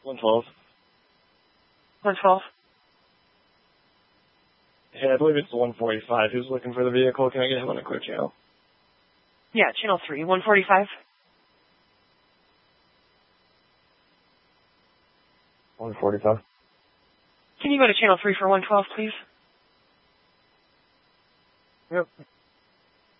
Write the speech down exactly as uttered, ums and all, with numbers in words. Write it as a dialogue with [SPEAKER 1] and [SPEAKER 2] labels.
[SPEAKER 1] one twelve.
[SPEAKER 2] one twelve.
[SPEAKER 1] Hey, I believe it's one forty-five. Who's looking for the vehicle? Can I get him on a quick channel?
[SPEAKER 2] Yeah, channel three, one forty-five.
[SPEAKER 1] one forty-five.
[SPEAKER 2] Can you go to channel three for one twelve, please?
[SPEAKER 1] Yep.